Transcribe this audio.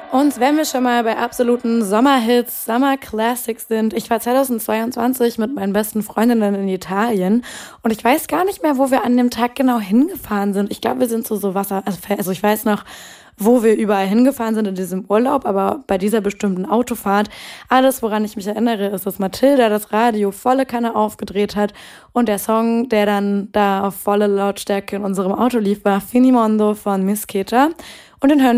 Und wenn wir schon mal bei absoluten Sommerhits, Summer Classics sind, ich war 2022 mit meinen besten Freundinnen in Italien und ich weiß gar nicht mehr, wo wir an dem Tag genau hingefahren sind. Ich glaube, wir sind so Wasser, also ich weiß noch, wo wir überall hingefahren sind in diesem Urlaub, aber bei dieser bestimmten Autofahrt, alles, woran ich mich erinnere, ist, dass Mathilda das Radio volle Kanne aufgedreht hat und der Song, der dann da auf volle Lautstärke in unserem Auto lief, war Finimondo von Miss Keta und den hören